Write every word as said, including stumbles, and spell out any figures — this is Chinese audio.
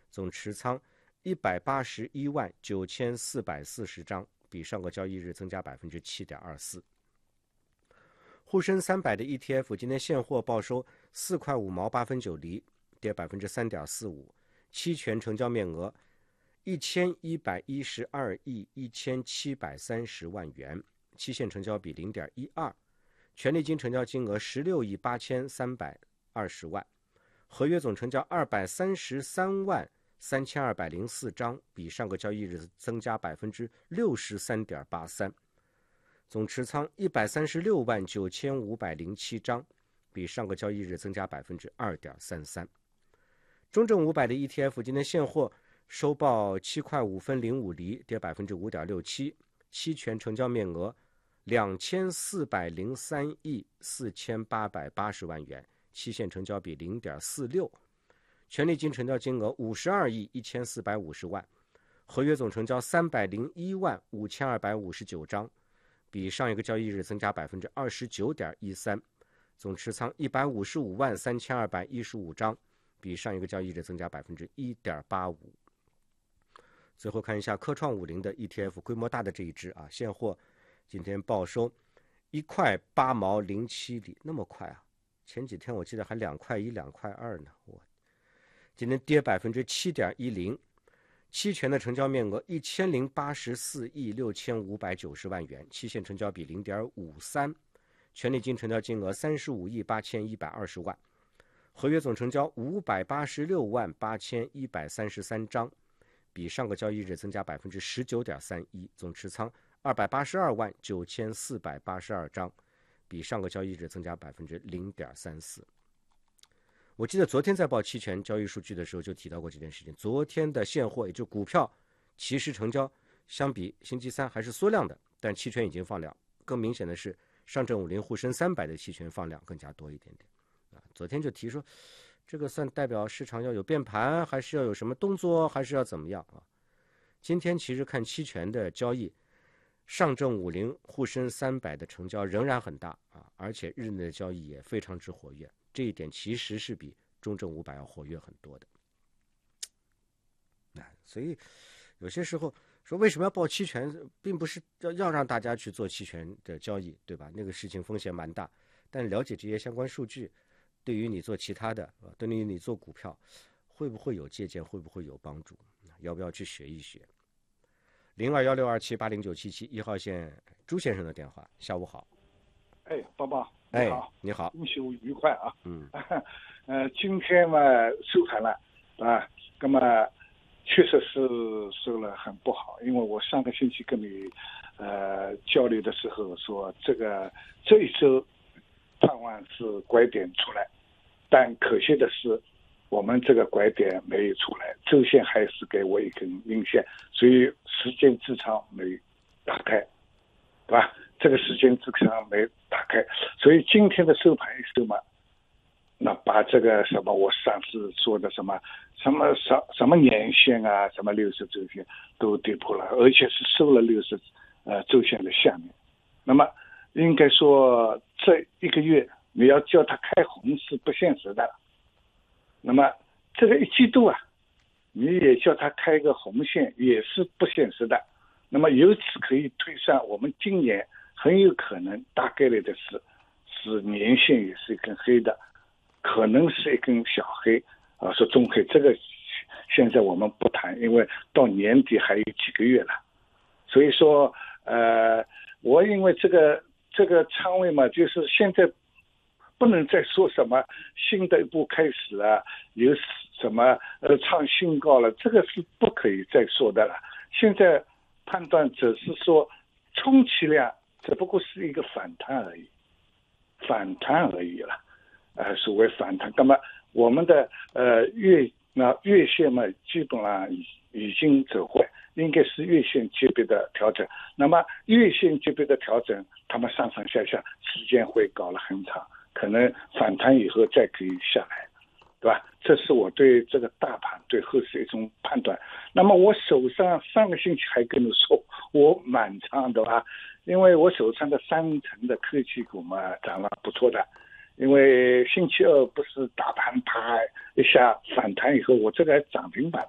总持仓一百八十一万九千四百四十张，比上个交易日增加百分之七点二四。沪深三百的 E T F 今天现货报收四块五毛八分九厘，跌百分之三点四五，期权成交面额一千一百一十二亿一千七百三十万元，期限成交比零点一二，权利金成交金额十六亿八千三百二十万，合约总成交二百三十三万三千二百零四张，比上个交易日增加百分之六十三点八三。总持仓一百三十六万九千五百零七张，比上个交易日增加百分之二点三三。中证五百的 E T F 今天现货收报七块五分零五厘，跌百分之五点六七，期权成交面额两千四百零三亿四千八百八十万元，期限成交比零点四六，权利金成交金额五十二亿一千四百五十万，合约总成交三百零一万五千二百五十九张，比上一个交易日增加百分之二十九点一三，总持仓一百五十五万三千二百一十五张，比上一个交易日增加百分之一点八五。最后看一下科创五零的 E T F 规模大的这一支啊，现货今天报收一块八毛零七厘，那么快啊！前几天我记得还两块一、两块二呢，我今天跌百分之七点一零。期权的成交面额一千零八十四亿六千五百九十万元，期限成交比零点五三，权利金成交金额三十五亿八千一百二十万，合约总成交五百八十六万八千一百三十三张，比上个交易日增加百分之十九点三一，总持仓二百八十二万九千四百八十二张，比上个交易日增加百分之零点三四。我记得昨天在报期权交易数据的时候就提到过这件事情，昨天的现货也就股票期市成交相比星期三还是缩量的，但期权已经放量，更明显的是上证五零沪深三百的期权放量更加多一点点啊。昨天就提说这个算代表市场要有变盘，还是要有什么动作，还是要怎么样啊？今天其实看期权的交易，上证五零沪深三百的成交仍然很大啊，而且日内的交易也非常之活跃，这一点其实是比中证五百要活跃很多的。所以有些时候说为什么要报期权，并不是要要让大家去做期权的交易，对吧？那个事情风险蛮大，但了解这些相关数据，对于你做其他的，对于你做股票，会不会有借鉴，会不会有帮助？要不要去学一学？零二幺六二七八零九七七一号线朱先生的电话，下午好。 哎，宝宝， 你好， 哎、你好， 恭喜我愉快啊！ 嗯， 呃，今天嘛收盘了啊，那么确实是收了很不好，因为我上个星期跟你呃交流的时候说，这个这一周盼望是拐点出来，但可惜的是，我们这个拐点没有出来，周线还是给我一根阴线，所以时间支撑没打开，对吧？这个时间支撑没打开，所以今天的收盘一收嘛，那把这个什么我上次说的什么什么什什么年线啊，什么六十周线都跌破了，而且是收了六十呃周线的下面。那么应该说这一个月你要叫它开红是不现实的。那么这个一季度啊，你也叫它开个红线也是不现实的。那么由此可以推算，我们今年很有可能大概率的是，是年线也是一根黑的，可能是一根小黑啊，说中黑，这个现在我们不谈，因为到年底还有几个月了。所以说，呃，我因为这个这个仓位嘛，就是现在不能再说什么新的一步开始啊，有什么呃创新高了，这个是不可以再说的了。现在判断只是说，充其量只不过是一个反弹而已，反弹而已了。呃，所谓反弹，那么我们的呃月那月线嘛，基本上已已经走坏，应该是月线级别的调整。那么月线级别的调整，他们上上下下时间会搞了很长，可能反弹以后再可以下来，对吧？这是我对这个大盘对后市一种判断。那么我手上上个星期还跟你说我满仓的吧，因为我手上的三成的科技股嘛涨了不错的，因为星期二不是大盘啪一下反弹以后，我这个还涨停板